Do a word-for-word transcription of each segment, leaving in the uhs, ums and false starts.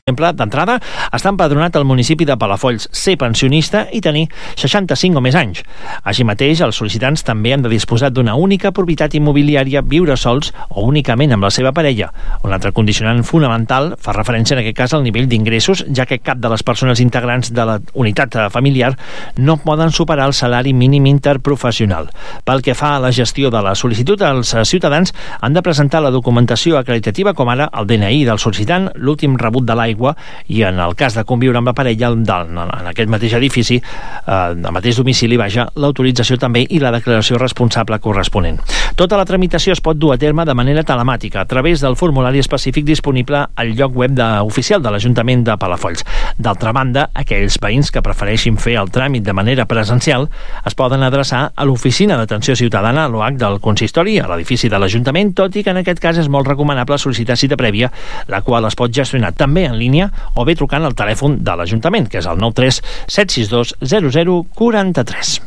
exemple, d'entrada, està empadronat al municipi de Palafolls, ser pensionista i tenir seixanta-cinc o més anys. Així mateix, els sol·licitants també han de disposar d'una única propietat immobiliària, viure sols o únicament amb la seva parella. Un altre condicionant fonamental fa referència en aquest cas al nivell d'ingressos, ja que cap de les persones integrants de la unitat familiar no poden superar el salari mínim interprofessional. Pel que fa a la gestió de la sol·licitud, els ciutadans han de presentar la documentació acreditativa, com ara el D N I del sol·licitant, l'últim rebut de l'aigua i, en el cas de conviure amb la parella en aquest mateix edifici, eh, al mateix domicili, vaja, l'autorització també i la declaració responsable corresponent. Tota la tramitació es pot dur a terme de manera telemàtica a través del formulari específic disponible al lloc web de, oficial de l'Ajuntament de Palafolls. D'altra banda, aquells veïns que prefereixin fer el tràmit de manera presencial es poden adreçar a l'Oficina d'Atenció Ciutadana a l'O H del Consistori, a l'edifici de l'Ajuntament, tot i que en aquest cas és molt recomanable sol·licitar cita prèvia, la qual es pot gestionar també en línia o bé trucant al telèfon de l'Ajuntament, que és el nou tres set sis dos zero zero quatre tres.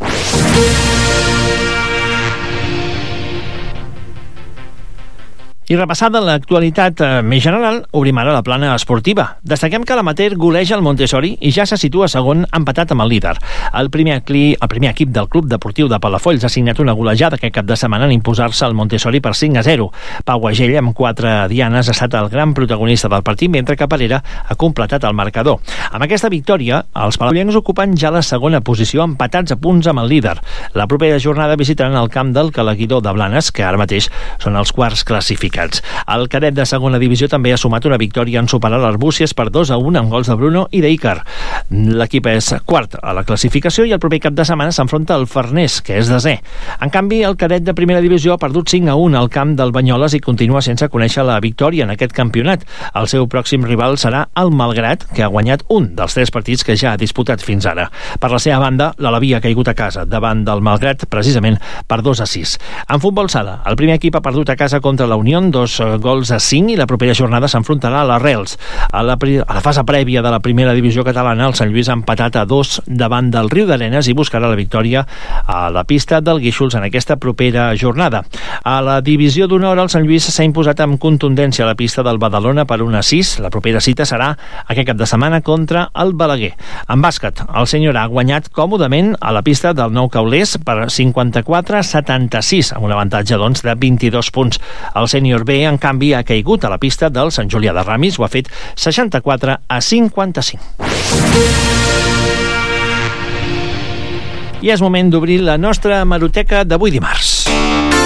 I repassada l'actualitat eh, més general, obrim ara la plana esportiva. Destaquem que l'amateur goleja el Montessori i ja se situa segon, empatat amb el líder. El primer, cli, el primer equip del Club Deportiu de Palafolls ha signat una golejada aquest cap de setmana en imposar-se al Montessori per cinc a zero. Pau Agell, amb quatre dianes, ha estat el gran protagonista del partit, mentre que Parera ha completat el marcador. Amb aquesta victòria, els palafollencs ocupen ja la segona posició, empatats a punts amb el líder. La propera jornada visitaran el camp del Calaguidor de Blanes, que ara mateix són els quarts classificats. El cadet de segona divisió també ha sumat una victòria en superar l'Arbúcies per dos a un amb gols de Bruno i d'Icar. L'equip és quart a la classificació i el proper cap de setmana s'enfronta al Farners, que és desè. En canvi, el cadet de primera divisió ha perdut cinc a un al camp del Banyoles i continua sense conèixer la victòria en aquest campionat. El seu pròxim rival serà el Malgrat, que ha guanyat un dels tres partits que ja ha disputat fins ara. Per la seva banda, l'Alaví ha caigut a casa davant del Malgrat, precisament per dos a sis. En futbol sala, el primer equip ha perdut a casa contra la Unió, dos gols a cinc, i la propera jornada s'enfrontarà a la Reals. A la, a la fase prèvia de la primera divisió catalana, el Sant Lluís ha empatat a dos davant del Riu d'Arenes i buscarà la victòria a la pista del Guíxols en aquesta propera jornada. A la divisió d'honor, el Sant Lluís s'ha imposat amb contundència a la pista del Badalona per un a sis. La propera cita serà aquest cap de setmana contra el Balaguer. En bàsquet, el Senyor ha guanyat còmodament a la pista del Nou Caulers per cinquanta-quatre a setanta-sis, amb un avantatge doncs de vint-i-dos punts. El Sènior B, en canvi, ha caigut a la pista del Sant Julià de Ramis, ho ha fet seixanta-quatre a cinquanta-cinc. I és moment d'obrir la nostra hemeroteca d'avui dimarts.